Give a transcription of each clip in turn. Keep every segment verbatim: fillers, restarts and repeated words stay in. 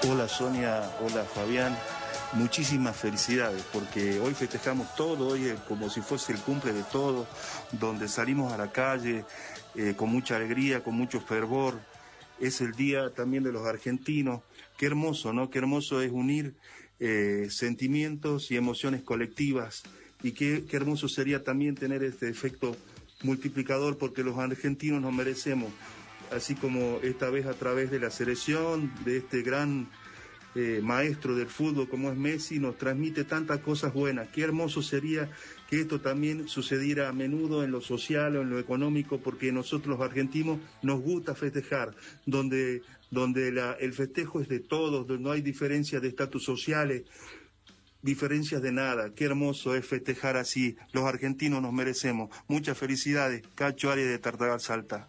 Hola Sonia, hola Fabián, muchísimas felicidades porque hoy festejamos todo, hoy es como si fuese el cumple de todos, donde salimos a la calle eh, con mucha alegría, con mucho fervor. Es el día también de los argentinos. Qué hermoso, ¿no? Qué hermoso es unir eh, sentimientos y emociones colectivas, y qué, qué hermoso sería también tener este efecto multiplicador, porque los argentinos nos merecemos, así como esta vez a través de la selección, de este gran eh, maestro del fútbol como es Messi, nos transmite tantas cosas buenas. Qué hermoso sería que esto también sucediera a menudo en lo social o en lo económico, porque nosotros los argentinos nos gusta festejar, donde, donde la, el festejo es de todos, donde no hay diferencias de estatus sociales, diferencias de nada. Qué hermoso es festejar así. Los argentinos nos merecemos. Muchas felicidades. Cacho Arias de Tartagal, Salta.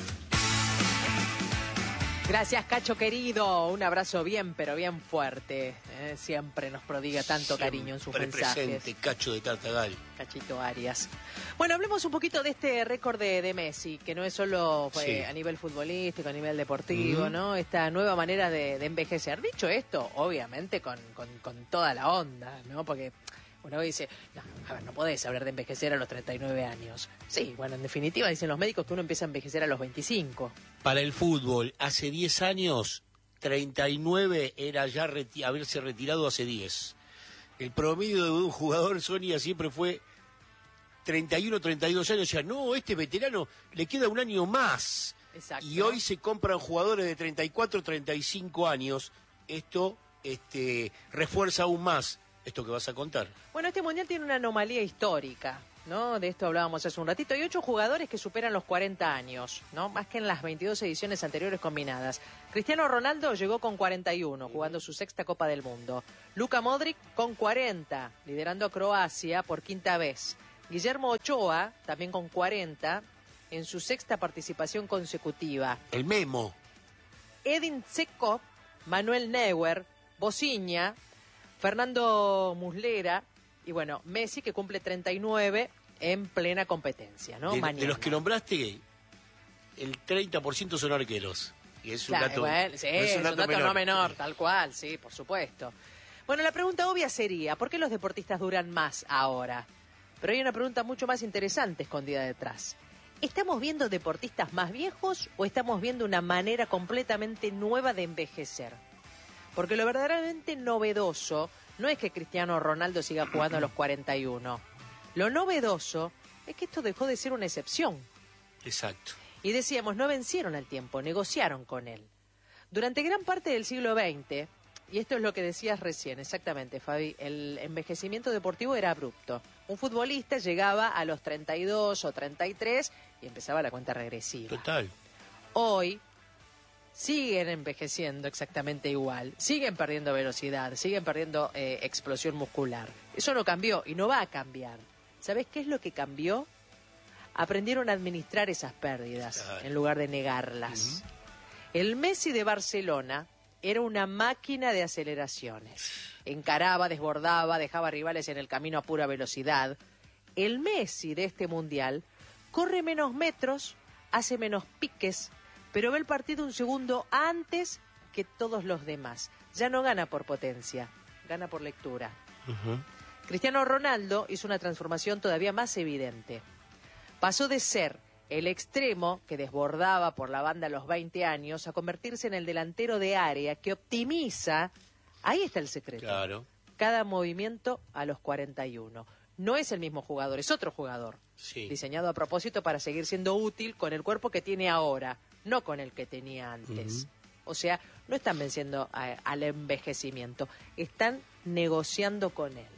Gracias, Cacho querido. Un abrazo bien, pero bien fuerte. ¿eh? Siempre nos prodiga tanto Siempre cariño en sus mensajes. Presente, Cacho de Tartagal. Cachito Arias. Bueno, hablemos un poquito de este récord de, de Messi, que no es solo Sí. eh, a nivel futbolístico, a nivel deportivo, Uh-huh. ¿no? Esta nueva manera de, de envejecer. Dicho esto, obviamente con, con, con toda la onda, ¿no? Porque uno dice, no, a ver, no podés hablar de envejecer a los treinta y nueve años. Sí, bueno, en definitiva dicen los médicos que uno empieza a envejecer a los veinticinco. Para el fútbol, hace diez años, treinta y nueve era ya reti- haberse retirado hace diez. El promedio de un jugador, Sonia, siempre fue treinta y uno, treinta y dos años. O sea, no, este veterano le queda un año más. Exacto. Y hoy se compran jugadores de treinta y cuatro, treinta y cinco años. Esto este, refuerza aún más esto que vas a contar. Bueno, este mundial tiene una anomalía histórica, ¿no? De esto hablábamos hace un ratito. Hay ocho jugadores que superan los cuarenta años, ¿no? Más que en las veintidós ediciones anteriores combinadas. Cristiano Ronaldo llegó con cuarenta y uno, jugando su sexta Copa del Mundo. Luka Modric con cuarenta, liderando a Croacia por quinta vez. Guillermo Ochoa, también con cuarenta, en su sexta participación consecutiva. El Memo. Edin Dzeko, Manuel Neuer, Bociña, Fernando Muslera y bueno, Messi, que cumple treinta y nueve en plena competencia, ¿no? De, Mañana. de los que nombraste, el treinta por ciento son arqueros. Y es un Claro, dato, bueno, sí, no es un es dato, un dato menor. no menor, tal cual, sí, por supuesto. Bueno, la pregunta obvia sería, ¿por qué los deportistas duran más ahora? Pero hay una pregunta mucho más interesante escondida detrás. ¿Estamos viendo deportistas más viejos o estamos viendo una manera completamente nueva de envejecer? Porque lo verdaderamente novedoso no es que Cristiano Ronaldo siga jugando a los cuarenta y uno. Lo novedoso es que esto dejó de ser una excepción. Exacto. Y decíamos, no vencieron al tiempo, negociaron con él. Durante gran parte del siglo veinte, y esto es lo que decías recién, exactamente, Fabi, el envejecimiento deportivo era abrupto. Un futbolista llegaba a los treinta y dos o treinta y tres y empezaba la cuenta regresiva. Total. Hoy siguen envejeciendo exactamente igual, siguen perdiendo velocidad, siguen perdiendo eh, explosión muscular. Eso no cambió y no va a cambiar. ¿Sabés qué es lo que cambió? Aprendieron a administrar esas pérdidas Claro. en lugar de negarlas. Uh-huh. El Messi de Barcelona era una máquina de aceleraciones. Encaraba, desbordaba, dejaba rivales en el camino a pura velocidad. El Messi de este mundial corre menos metros, hace menos piques, pero ve el partido un segundo antes que todos los demás. Ya no gana por potencia, gana por lectura. Uh-huh. Cristiano Ronaldo hizo una transformación todavía más evidente. Pasó de ser el extremo que desbordaba por la banda a los veinte años a convertirse en el delantero de área que optimiza, ahí está el secreto, Claro. cada movimiento a los cuarenta y uno. No es el mismo jugador, es otro jugador, Sí. diseñado a propósito para seguir siendo útil con el cuerpo que tiene ahora, no con el que tenía antes. Uh-huh. O sea, no están venciendo a- al envejecimiento, están negociando con él.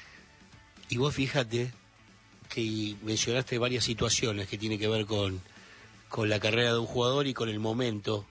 Y vos fíjate que mencionaste varias situaciones que tienen que ver con, con la carrera de un jugador y con el momento.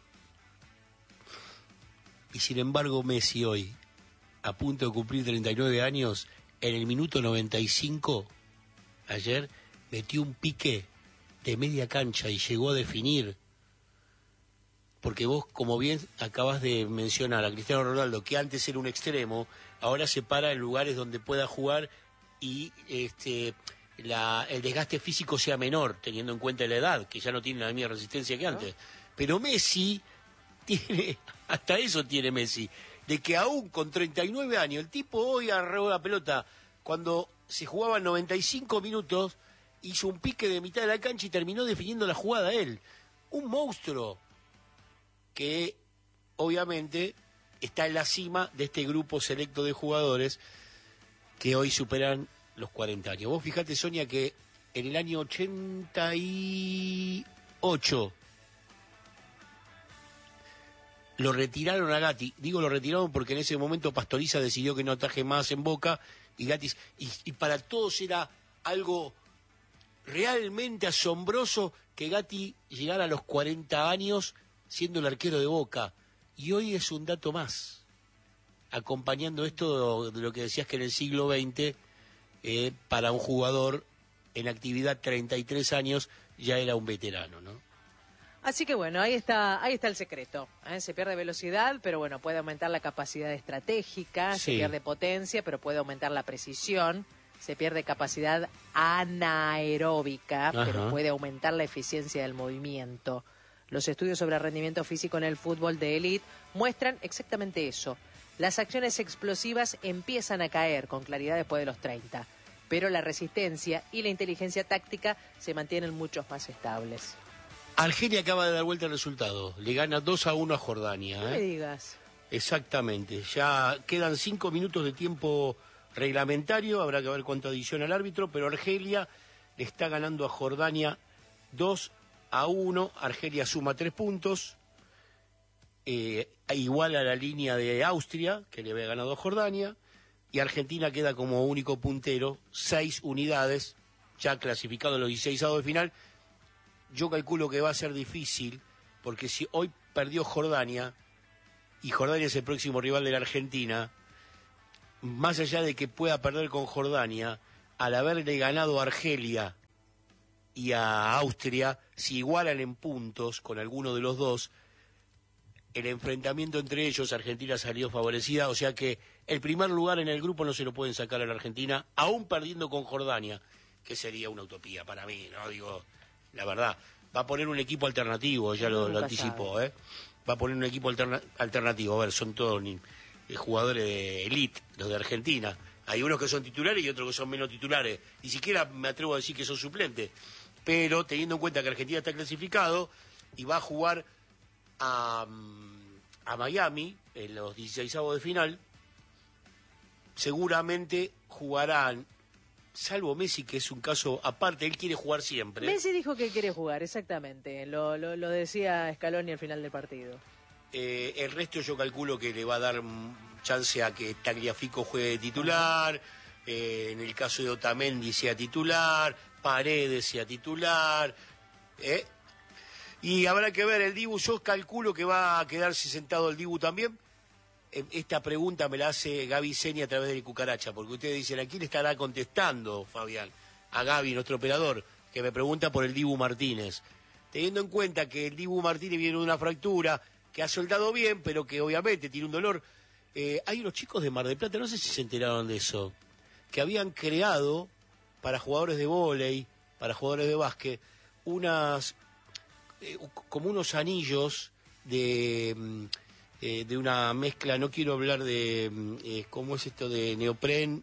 Y sin embargo, Messi hoy, a punto de cumplir treinta y nueve años, en el minuto noventa y cinco, ayer, metió un pique de media cancha y llegó a definir. Porque vos, como bien acabas de mencionar a Cristiano Ronaldo, que antes era un extremo, ahora se para en lugares donde pueda jugar y este la, el desgaste físico sea menor, teniendo en cuenta la edad, que ya no tiene la misma resistencia que antes. Pero Messi tiene, hasta eso tiene Messi, de que aún con treinta y nueve años, el tipo hoy agarró la pelota, cuando se jugaban noventa y cinco minutos, hizo un pique de mitad de la cancha y terminó definiendo la jugada él. Un monstruo que obviamente está en la cima de este grupo selecto de jugadores que hoy superan los cuarenta años. Vos fijate, Sonia, que en el año ochenta y ocho lo retiraron a Gatti. Digo lo retiraron porque en ese momento Pastoriza decidió que no ataje más en Boca y Gatti, y, y para todos era algo realmente asombroso que Gatti llegara a los cuarenta años siendo el arquero de Boca. Y hoy es un dato más, acompañando esto de lo que decías que en el siglo veinte, eh, para un jugador en actividad treinta y tres años, ya era un veterano, ¿no? Así que bueno, ahí está, ahí está el secreto. ¿eh? Se pierde velocidad, pero bueno, puede aumentar la capacidad estratégica, Sí. se pierde potencia, pero puede aumentar la precisión, se pierde capacidad anaeróbica, Ajá. pero puede aumentar la eficiencia del movimiento. Los estudios sobre rendimiento físico en el fútbol de élite muestran exactamente eso. Las acciones explosivas empiezan a caer con claridad después de los treinta, pero la resistencia y la inteligencia táctica se mantienen mucho más estables. Argelia acaba de dar vuelta el resultado, le gana dos a uno a Jordania. No ¿eh? me digas. Exactamente, ya quedan cinco minutos de tiempo reglamentario, habrá que ver cuánto adiciona el árbitro, pero Argelia le está ganando a Jordania dos a uno, Argelia suma tres puntos, eh, igual a la línea de Austria, que le había ganado a Jordania, y Argentina queda como único puntero, seis unidades, ya clasificado en los dieciséis avos de final. Yo calculo que va a ser difícil, porque si hoy perdió Jordania, y Jordania es el próximo rival de la Argentina, más allá de que pueda perder con Jordania, al haberle ganado a Argelia y a Austria, si igualan en puntos con alguno de los dos, el enfrentamiento entre ellos, Argentina salió favorecida, o sea que el primer lugar en el grupo no se lo pueden sacar a la Argentina, aún perdiendo con Jordania, que sería una utopía para mí, ¿no? Digo, la verdad, va a poner un equipo alternativo, ya lo, lo anticipó, ¿eh? Va a poner un equipo alterna alternativo, a ver, son todos ni, eh, jugadores de elite, los de Argentina. Hay unos que son titulares y otros que son menos titulares. Ni siquiera me atrevo a decir que son suplentes. Pero teniendo en cuenta que Argentina está clasificado y va a jugar a, a Miami en los dieciséis avos de final, seguramente jugarán, salvo Messi, que es un caso aparte, él quiere jugar siempre. Messi dijo que quiere jugar, exactamente. Lo, lo, lo decía Scaloni al final del partido. Eh, el resto yo calculo que le va a dar chance a que Tagliafico juegue titular, eh, en el caso de Otamendi sea titular, Paredes sea titular, ¿eh? Y habrá que ver el Dibu, yo calculo que va a quedarse sentado el Dibu también. Eh, esta pregunta me la hace Gaby Seni a través de Cucaracha, porque ustedes dicen, ¿a quién le estará contestando, Fabián? A Gaby, nuestro operador, que me pregunta por el Dibu Martínez. Teniendo en cuenta que el Dibu Martínez viene de una fractura, que ha soldado bien, pero que obviamente tiene un dolor. Eh, hay unos chicos de Mar del Plata, no sé si se enteraron de eso, que habían creado para jugadores de vóley, para jugadores de básquet, unas eh, como unos anillos de, eh, de una mezcla, no quiero hablar de, eh, ¿cómo es esto de neopren?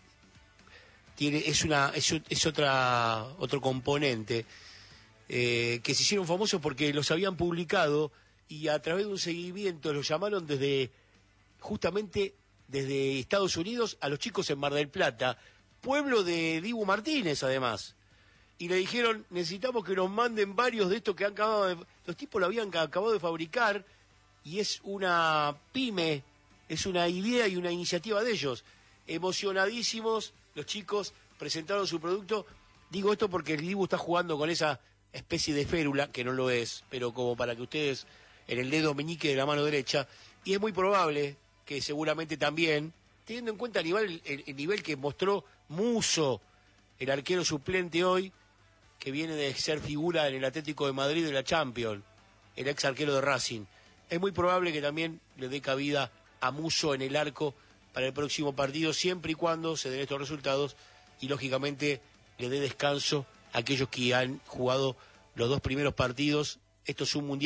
Tiene, es una es, es otra otro componente, eh, que se hicieron famosos porque los habían publicado y a través de un seguimiento los llamaron desde, justamente desde Estados Unidos a los chicos en Mar del Plata, pueblo de Dibu Martínez además, y le dijeron, necesitamos que nos manden varios de estos que han acabado de... Los tipos lo habían acabado de fabricar y es una pyme, es una idea y una iniciativa de ellos. Emocionadísimos, los chicos presentaron su producto. Digo esto porque el Dibu está jugando con esa especie de férula, que no lo es, pero como para que ustedes, en el dedo meñique de la mano derecha, y es muy probable que seguramente también, teniendo en cuenta el nivel, el, el nivel que mostró Muso, el arquero suplente hoy, que viene de ser figura en el Atlético de Madrid de la Champions, el ex arquero de Racing, es muy probable que también le dé cabida a Muso en el arco para el próximo partido, siempre y cuando se den estos resultados y lógicamente le dé descanso a aquellos que han jugado los dos primeros partidos. Esto es un mundial,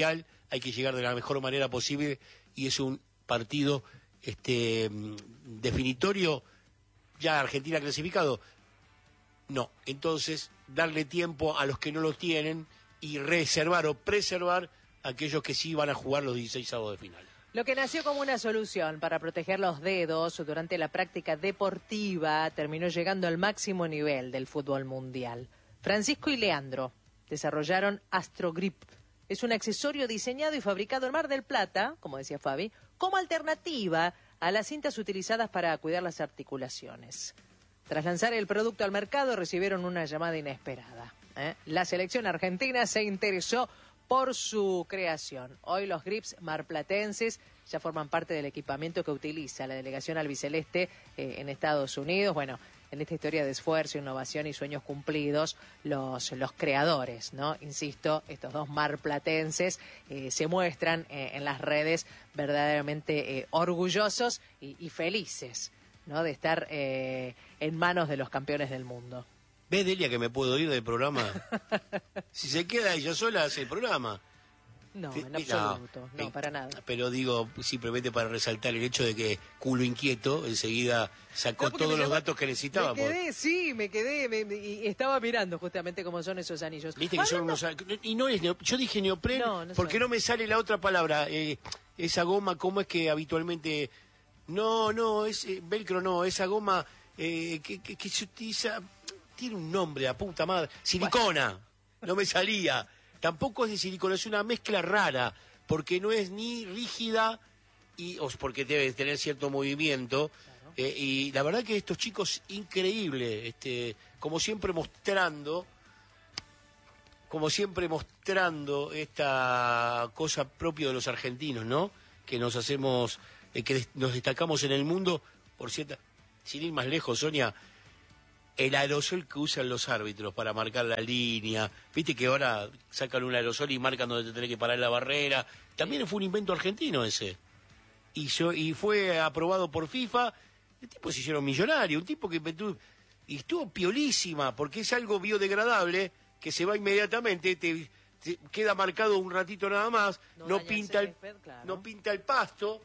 hay que llegar de la mejor manera posible y es un partido este definitorio. Ya Argentina clasificado, no, entonces darle tiempo a los que no lo tienen y reservar o preservar a aquellos que sí van a jugar los dieciséis avos de final. Lo que nació como una solución para proteger los dedos durante la práctica deportiva terminó llegando al máximo nivel del fútbol mundial. Francisco y Leandro desarrollaron Astrogrip. Es un accesorio diseñado y fabricado en Mar del Plata, como decía Fabi, como alternativa a las cintas utilizadas para cuidar las articulaciones. Tras lanzar el producto al mercado, recibieron una llamada inesperada. ¿eh? La selección argentina se interesó por su creación. Hoy los grips marplatenses ya forman parte del equipamiento que utiliza la delegación albiceleste eh, en Estados Unidos. Bueno, en esta historia de esfuerzo, innovación y sueños cumplidos, los, los creadores, ¿no? Insisto, estos dos marplatenses eh, se muestran eh, en las redes verdaderamente eh, orgullosos y, y felices, ¿no? De estar eh, en manos de los campeones del mundo. ¿Ves, Delia, que me puedo ir del programa? Si se queda ella sola, hace el programa. No, en absoluto, no, no, para nada. Pero digo, simplemente para resaltar el hecho de que Culo Inquieto enseguida sacó no, todos los llama, datos que necesitábamos. Me quedé, sí, me quedé, me, me, y estaba mirando justamente cómo son esos anillos. Viste que Hablando... son unos... Y no es neo, yo dije neopren no, no porque no me sale la otra palabra. Eh, esa goma, ¿cómo es que habitualmente...? No, no, es eh, velcro, no, esa goma eh, que, que, que se utiliza... Tiene un nombre, la puta madre. Silicona. No me salía. Tampoco es de silicona, es una mezcla rara, porque no es ni rígida, y o porque debe tener cierto movimiento. Claro. Eh, y la verdad que estos chicos, increíble, este, como siempre mostrando, como siempre mostrando esta cosa propia de los argentinos, ¿no? Que nos hacemos, eh, que nos destacamos en el mundo, por cierto, sin ir más lejos, Sonia, el aerosol que usan los árbitros para marcar la línea. Viste que ahora sacan un aerosol y marcan donde te tenés que parar la barrera. También fue un invento argentino ese. Y, yo, y fue aprobado por FIFA. El tipo se hicieron millonario. Un tipo que inventó... Y estuvo piolísima, porque es algo biodegradable que se va inmediatamente, te, te queda marcado un ratito nada más, no, no pinta el, el claro. no pinta el pasto.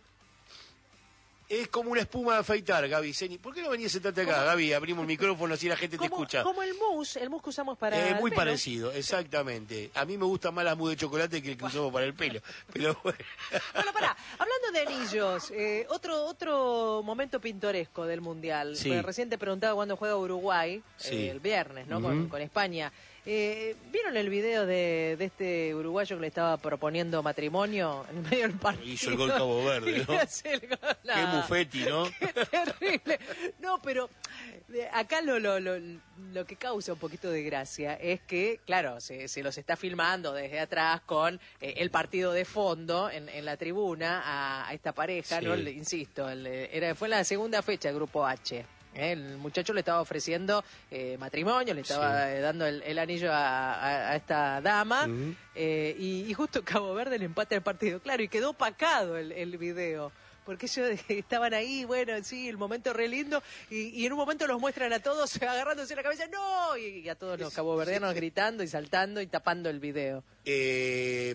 Es como una espuma de afeitar, Gaby. ¿Por qué no venías a sentarte acá, Gaby? Abrimos el micrófono así la gente te escucha. Como el mousse, el mousse que usamos para eh, el muy pelo. Parecido, exactamente. A mí me gustan más las mousse de chocolate que el que usamos para el pelo. Pero bueno. Bueno, pará, hablando de anillos, eh, otro otro momento pintoresco del Mundial. Sí. Recién te preguntaba cuándo juega Uruguay, sí. eh, el viernes, ¿no? Uh-huh. con, con España. Eh, ¿Vieron el video de, de este uruguayo que le estaba proponiendo matrimonio en medio del partido? Hizo el gol Cabo Verde, ¿no? El gol, no. Qué mufeti, ¿no? Qué terrible. No, pero acá lo, lo, lo, lo que causa un poquito de gracia es que, claro, se, se los está filmando desde atrás con eh, el partido de fondo en, en la tribuna a, a esta pareja, sí. ¿no? Le, insisto, el, era, fue en la segunda fecha del Grupo H. ¿eh? El muchacho le estaba ofreciendo eh, matrimonio, le estaba sí. eh, dando el, el anillo a, a, a esta dama, uh-huh. eh, y, y justo Cabo Verde le empata el partido, claro, y quedó opacado el, el video. Porque ellos estaban ahí, bueno, sí, el momento re lindo, y, y en un momento los muestran a todos agarrándose la cabeza, ¡no! Y, y a todos los caboverdianos sí, sí. gritando y saltando y tapando el video. Eh,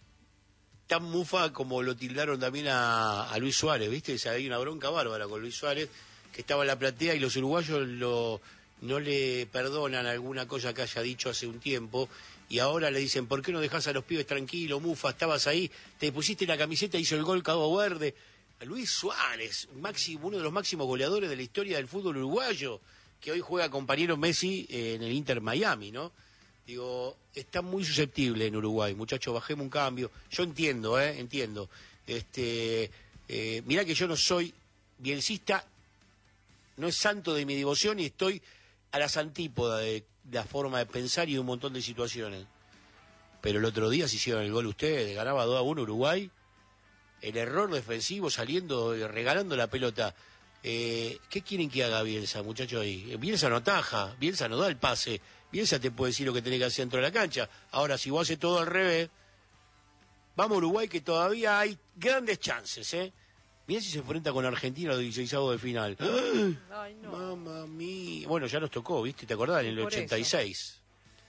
tan mufa como lo tildaron también a, a Luis Suárez, ¿viste? O sea, hay una bronca bárbara con Luis Suárez, que estaba en la platea y los uruguayos lo, no le perdonan alguna cosa que haya dicho hace un tiempo. Y ahora le dicen, ¿por qué no dejás a los pibes tranquilos, mufa? Estabas ahí, te pusiste la camiseta, hizo el gol Cabo Verde. Luis Suárez, máximo, uno de los máximos goleadores de la historia del fútbol uruguayo, que hoy juega compañero Messi eh, en el Inter Miami, ¿no? Digo, está muy susceptible en Uruguay, muchachos, bajemos un cambio. Yo entiendo, ¿eh? Entiendo. Este, eh, mirá que yo no soy bielcista, no es santo de mi devoción y estoy a las antípodas de la forma de pensar y de un montón de situaciones. Pero el otro día se hicieron el gol ustedes, ganaba dos a uno Uruguay. El error defensivo saliendo, regalando la pelota. Eh, ¿Qué quieren que haga Bielsa, muchachos ahí? Bielsa no ataja, Bielsa no da el pase. Bielsa te puede decir lo que tenés que hacer dentro de la cancha. Ahora, si vos haces todo al revés, vamos a Uruguay, que todavía hay grandes chances, ¿eh? Mirá si se enfrenta con Argentina los dieciseisavos de final. Ay, no. Mamma mía. Bueno, ya nos tocó, ¿viste? ¿Te acordás? En el ochenta y seis.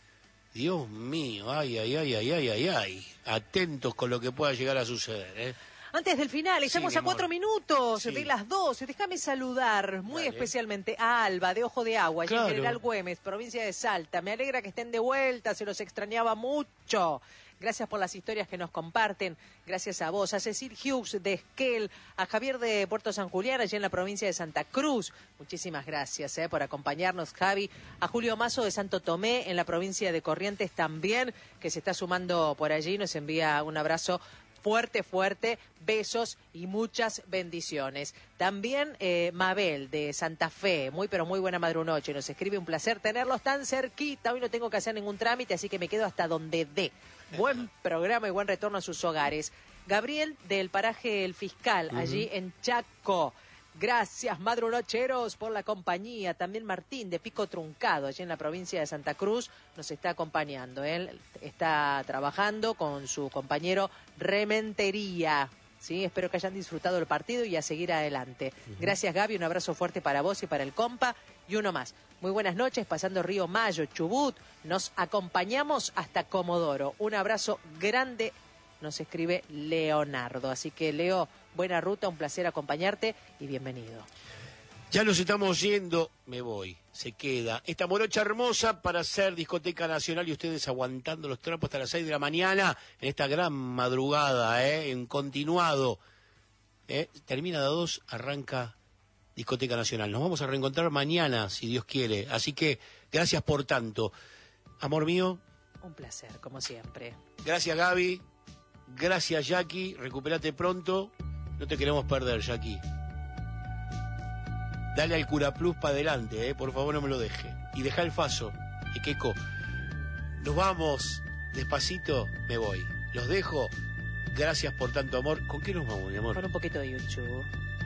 Dios mío, ay, ay, ay, ay, ay, ay, ay. Atentos con lo que pueda llegar a suceder, ¿eh? Antes del final, estamos Sí, a cuatro amor. minutos Sí. de las doce. Déjame saludar muy Dale. especialmente a Alba, de Ojo de Agua, allí en Claro. General Güemes, provincia de Salta. Me alegra que estén de vuelta, se los extrañaba mucho. Gracias por las historias que nos comparten. Gracias a vos, a Cecil Hughes de Esquel, a Javier de Puerto San Julián, allí en la provincia de Santa Cruz. Muchísimas gracias eh, por acompañarnos, Javi. A Julio Mazo de Santo Tomé, en la provincia de Corrientes también, que se está sumando por allí. Nos envía un abrazo fuerte, fuerte, besos y muchas bendiciones. También eh, Mabel de Santa Fe, muy pero muy buena madrunoche, nos escribe: un placer tenerlos tan cerquita, hoy no tengo que hacer ningún trámite, así que me quedo hasta donde dé. Buen programa y buen retorno a sus hogares. Gabriel del paraje El Fiscal, uh-huh. allí en Chaco. Gracias, madrunocheros, por la compañía. También Martín de Pico Truncado, allí en la provincia de Santa Cruz, nos está acompañando. Él está trabajando con su compañero Rementería. Sí, espero que hayan disfrutado el partido y a seguir adelante. Uh-huh. Gracias, Gaby, un abrazo fuerte para vos y para el compa. Y uno más. Muy buenas noches, pasando Río Mayo, Chubut. Nos acompañamos hasta Comodoro. Un abrazo grande, nos escribe Leonardo. Así que, Leo, buena ruta, un placer acompañarte y bienvenido. Ya nos estamos yendo, me voy, se queda esta morocha hermosa para hacer discoteca nacional y ustedes aguantando los trapos hasta las seis de la mañana en esta gran madrugada, ¿eh? En continuado. ¿eh? Termina de a dos, arranca discoteca nacional. Nos vamos a reencontrar mañana, si Dios quiere. Así que gracias por tanto. Amor mío. Un placer, como siempre. Gracias, Gaby. Gracias, Jackie. Recupérate pronto. No te queremos perder, Jackie. Dale al Cura Plus para adelante, eh, por favor, no me lo deje. Y deja el faso, Equeco. Nos vamos, despacito, me voy. Los dejo. Gracias por tanto amor. ¿Con qué nos vamos, mi amor? Con un poquito de YouTube.